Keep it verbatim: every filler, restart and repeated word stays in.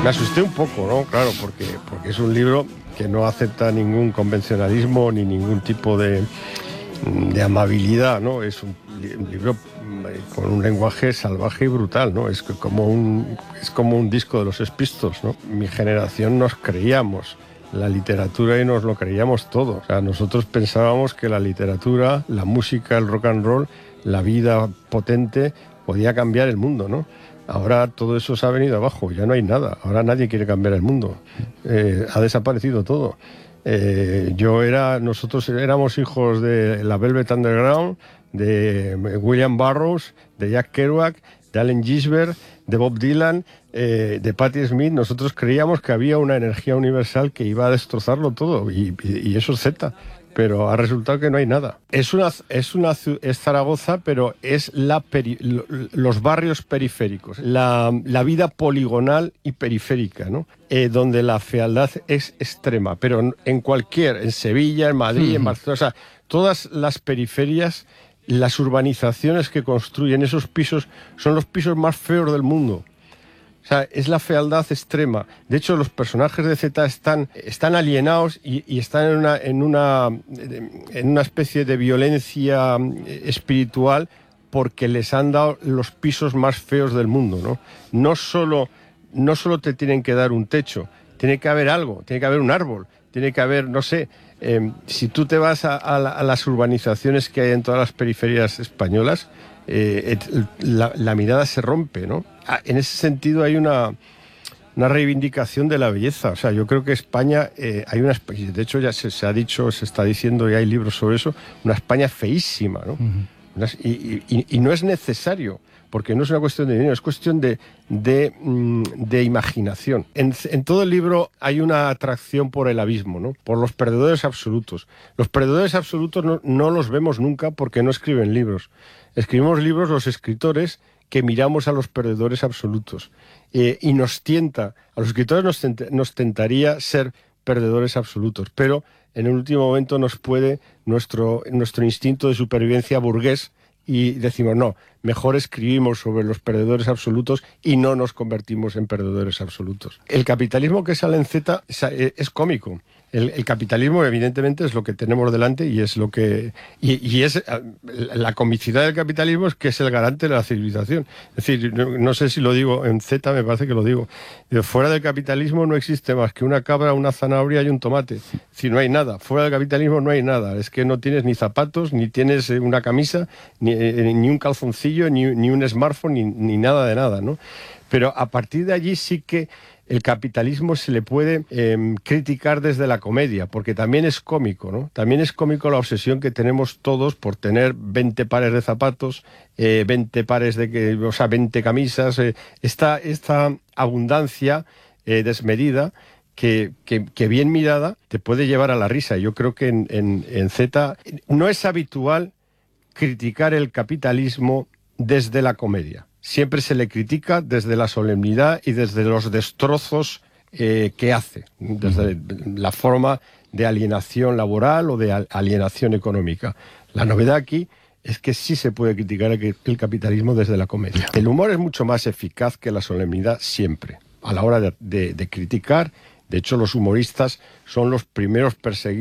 Me asusté un poco, ¿no? Claro, porque, porque es un libro que no acepta ningún convencionalismo ni ningún tipo de, de amabilidad, ¿no? Es un, un libro con un lenguaje salvaje y brutal, ¿no? Es como un, es como un disco de los Sex Pistols, ¿no? Mi generación nos creíamos la literatura y nos lo creíamos todo. O sea, nosotros pensábamos que la literatura, la música, el rock and roll, la vida potente podía cambiar el mundo, ¿no? Ahora todo eso se ha venido abajo, ya no hay nada. Ahora nadie quiere cambiar el mundo. Eh, ha desaparecido todo. Eh, yo era, nosotros éramos hijos de la Velvet Underground, de William Burroughs, de Jack Kerouac, de Allen Ginsberg, de Bob Dylan, eh, de Patti Smith. Nosotros creíamos que había una energía universal que iba a destrozarlo todo, y, y, y eso es Z. Pero ha resultado que no hay nada. Es una, es una es Zaragoza, pero es la peri, los barrios periféricos, la, la vida poligonal y periférica, ¿no? Eh, donde la fealdad es extrema, pero en cualquier, en Sevilla, en Madrid, uh-huh. en Barcelona, o sea, todas las periferias, las urbanizaciones que construyen esos pisos son los pisos más feos del mundo. O sea, es la fealdad extrema. De hecho, los personajes de Z están, están alienados y, y están en una, en, una, en una especie de violencia espiritual porque les han dado los pisos más feos del mundo, ¿no? No solo, no solo te tienen que dar un techo, tiene que haber algo, tiene que haber un árbol, tiene que haber, no sé, eh, si tú te vas a, a, la, a las urbanizaciones que hay en todas las periferias españolas, eh, la, la mirada se rompe, ¿no? En ese sentido hay una, una reivindicación de la belleza. O sea, yo creo que España, eh, hay una, de hecho ya se, se ha dicho, se está diciendo y hay libros sobre eso, una España feísima, ¿no? Uh-huh. Y, y, y no es necesario, porque no es una cuestión de dinero, es cuestión de, de, de imaginación. En, en todo el libro hay una atracción por el abismo, ¿no? Por los perdedores absolutos. Los perdedores absolutos no, no los vemos nunca porque no escriben libros. Escribimos libros los escritores que miramos a los perdedores absolutos. Eh, y nos tienta, a los escritores nos, tent, nos tentaría ser perdedores absolutos, pero en el último momento nos puede nuestro, nuestro instinto de supervivencia burgués y decimos, no, mejor escribimos sobre los perdedores absolutos y no nos convertimos en perdedores absolutos. El capitalismo que sale en Z es, es cómico. El, el capitalismo, evidentemente, es lo que tenemos delante y es lo que y, y es la comicidad del capitalismo es que es el garante de la civilización. Es decir, no, no sé si lo digo en Z, me parece que lo digo. Fuera del capitalismo no existe más que una cabra, una zanahoria y un tomate. Es decir, no hay nada. Fuera del capitalismo no hay nada. Es que no tienes ni zapatos, ni tienes una camisa, ni, ni un calzoncillo, ni, ni un smartphone, ni, ni nada de nada, ¿no? Pero a partir de allí sí que el capitalismo se le puede eh, criticar desde la comedia, porque también es cómico, ¿no? También es cómico la obsesión que tenemos todos por tener veinte pares de zapatos, eh, veinte pares de, o sea, veinte camisas, eh, esta, esta abundancia eh, desmedida que, que, que bien mirada te puede llevar a la risa. Yo creo que en, en, en Z no es habitual criticar el capitalismo desde la comedia. Siempre se le critica desde la solemnidad y desde los destrozos eh, que hace, desde la forma de alienación laboral o de alienación económica. La novedad aquí es que sí se puede criticar el, el capitalismo desde la comedia. El humor es mucho más eficaz que la solemnidad siempre, a la hora de, de, de criticar. De hecho, los humoristas son los primeros perseguidos